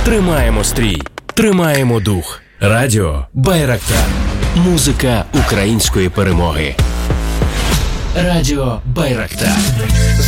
Тримаємо стрій, тримаємо дух. Радіо Байрактар. Музика української перемоги. Радіо Байрактар.